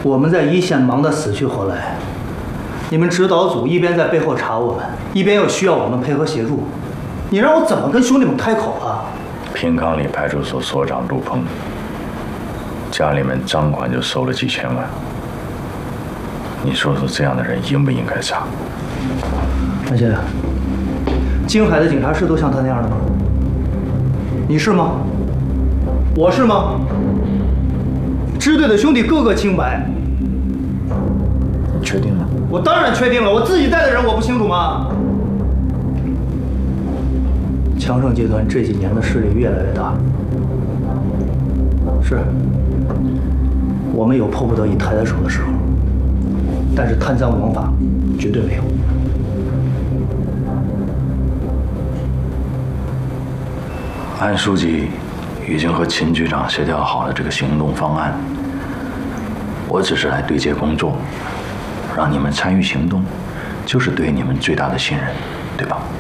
我们在一线忙得死去活来，你们指导组一边在背后查我们，一边又需要我们配合协助，你让我怎么跟兄弟们开口啊？ 平康里派出所所长陆鹏，家里面赃款就收了几千万，你说说这样的人应不应该杀？ 而且，京海的警察是都像他那样的吗？你是吗？我是吗？支队的兄弟个个清白。 你确定吗？ 我当然确定了，我自己带的人我不清楚吗？强盛集团这几年的势力越来越大，是，我们有迫不得已抬抬手的时候，但是贪赃枉法绝对没有。 安书记已经和秦局长协调好了这个行动方案，我只是来对接工作，让你们参与行动，就是对你们最大的信任，对吧？